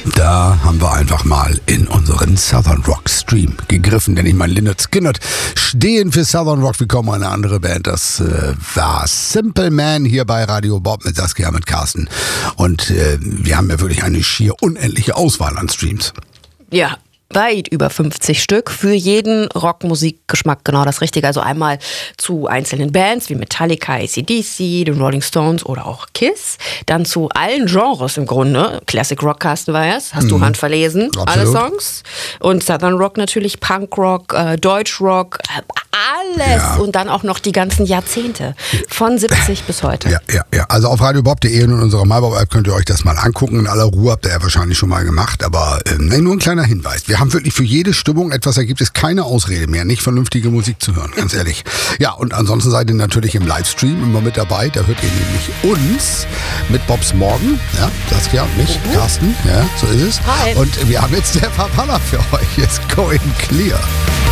Da haben wir einfach mal in unseren Southern Rock Stream gegriffen, denn ich meine, Lynyrd Skynyrd stehen für Southern Rock wie kaum eine andere Band. Das war Simple Man hier bei Radio Bob mit Saskia, mit Carsten. Und wir haben ja wirklich eine schier unendliche Auswahl an Streams. Ja, weit über 50 Stück. Für jeden Rockmusikgeschmack genau das Richtige. Also einmal zu einzelnen Bands wie Metallica, AC/DC, den Rolling Stones oder auch Kiss. Dann zu allen Genres im Grunde. Classic Rock, Carsten war es. Hast du handverlesen, Absolut. alle Songs. Und Southern Rock natürlich, Punkrock, Deutschrock, alles. Ja. Und dann auch noch die ganzen Jahrzehnte. Von 70 bis heute. Ja. Also auf radiobob.de und in unserer MyBob-App könnt ihr euch das mal angucken. In aller Ruhe habt ihr ja wahrscheinlich schon mal gemacht. Aber nur ein kleiner Hinweis. Wir haben wirklich für jede Stimmung etwas, da gibt es keine Ausrede mehr, nicht vernünftige Musik zu hören, ganz ehrlich. Ja, und ansonsten seid ihr natürlich im Livestream immer mit dabei. Da hört ihr nämlich uns mit Bobs Morgen. Ja, Saskia und mich, Carsten. Ja, so ist es. Hi. Und wir haben jetzt der Papala für euch. Jetzt Going Clear.